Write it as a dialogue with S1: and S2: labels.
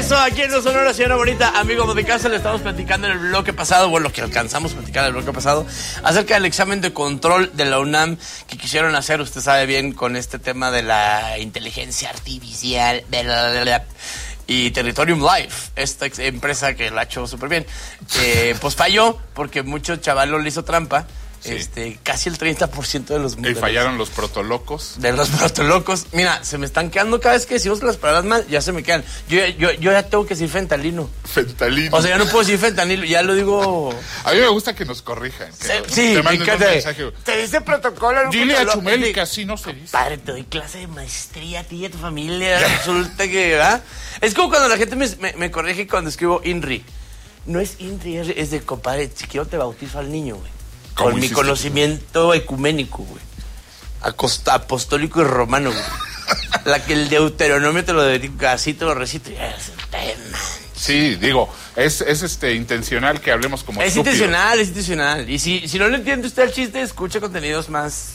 S1: regreso aquí en No Sonora, señora bonita. Amigo de casa, le estamos platicando en el bloque pasado, bueno, lo que alcanzamos a platicar en el bloque pasado, acerca del examen de control de la UNAM que quisieron hacer, usted sabe bien, con este tema de la inteligencia artificial, y Territorium Life, esta empresa que la ha hecho súper bien, pues falló porque mucho chaval le hizo trampa. Sí. Casi el 30% de los modelos.
S2: Y fallaron los protolocos.
S1: De los protolocos. Mira, se me están quedando cada vez que decimos las palabras mal, ya se me quedan. Yo ya tengo que decir fentalino.
S2: Fentalino.
S1: O sea, ya no puedo decir fentanilo, ya lo digo.
S2: A mí me gusta que nos corrijan.
S1: Sí,
S2: te manden un mensaje.
S1: Te dice protocolo.
S2: Dile a Chumel que así no se dice.
S1: Padre, te doy clase de maestría a ti y a tu familia. Resulta que, ¿verdad? Es como cuando la gente me corrige cuando escribo INRI. No es INRI, es de compadre. Si quiero te bautizo al niño, güey. Con mi conocimiento ecuménico, güey. Apostólico y romano, güey. La que el Deuteronomio te lo dedico, así te lo recito. Ya es el tema.
S2: Sí, digo, es intencional que hablemos como
S1: es
S2: estúpidos.
S1: Es intencional. Y si no le entiende usted el chiste, escuche contenidos más